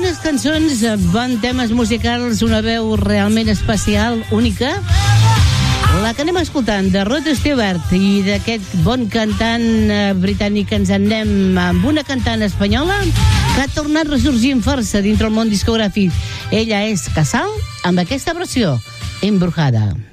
bones cançons, bons temes musicals, una veu realment especial, única. La que anem escoltant de Rod Stewart i d'aquest bon cantant britànic, ens en anem amb una cantant espanyola que ha tornat ressorgint força dintre el món discogràfic. Ella és Casal, amb aquesta versió, Embrujada.